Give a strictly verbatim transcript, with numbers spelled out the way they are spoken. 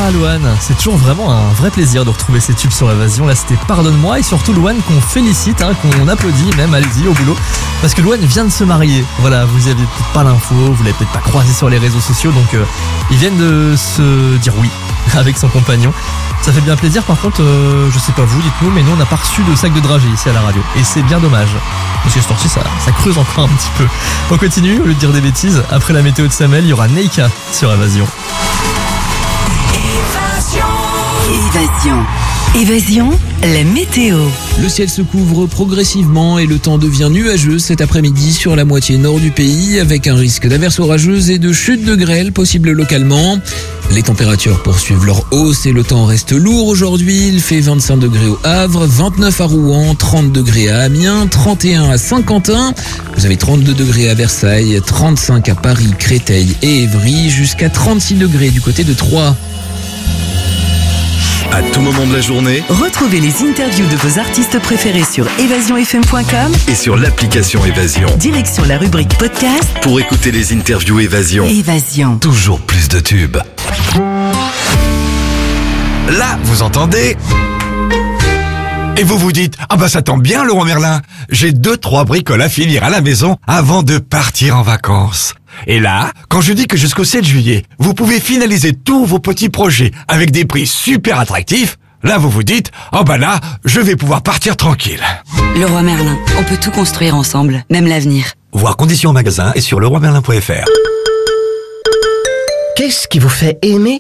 Ah Louane, c'est toujours vraiment un vrai plaisir de retrouver ces tubes sur Évasion. Là c'était Pardonne-moi et surtout Louane qu'on félicite, hein, qu'on applaudit même, allez-y au boulot. Parce que Louane vient de se marier. Voilà, vous avez peut-être pas l'info, vous l'avez peut-être pas croisé sur les réseaux sociaux, donc euh, ils viennent de se dire oui avec son compagnon. Ça fait bien plaisir, par contre, euh, je sais pas vous, dites-nous, mais nous on n'a pas reçu de sac de dragée ici à la radio. Et c'est bien dommage. Parce que ce temps-ci, ça, ça creuse encore un petit peu. On continue, au lieu de dire des bêtises, après la météo de Samuel, il y aura Neika sur Évasion. Évasion. Évasion, la météo. Le ciel se couvre progressivement et le temps devient nuageux cet après-midi sur la moitié nord du pays avec un risque d'averses orageuses et de chute de grêle possible localement. Les températures poursuivent leur hausse et le temps reste lourd aujourd'hui. Il fait vingt-cinq degrés au Havre, vingt-neuf à Rouen, trente degrés à Amiens, trente et un à Saint-Quentin. Vous avez trente-deux degrés à Versailles, trente-cinq à Paris, Créteil et Évry, jusqu'à trente-six degrés du côté de Troyes. À tout moment de la journée, Retrouvez les interviews de vos artistes préférés sur évasion f m point com et sur l'application Évasion. direction la rubrique podcast Pour écouter les interviews Évasion. Évasion. Toujours plus de tubes. Là, vous entendez? Et vous vous dites, ah bah ça tombe bien Leroy Merlin, j'ai deux trois bricoles à finir à la maison avant de partir en vacances. Et là, quand je dis que jusqu'au sept juillet, vous pouvez finaliser tous vos petits projets avec des prix super attractifs, là vous vous dites, oh bah là, je vais pouvoir partir tranquille. Leroy Merlin, on peut tout construire ensemble, même l'avenir. Voir conditions en magasin et sur leroy merlin point f r. Qu'est-ce qui vous fait aimer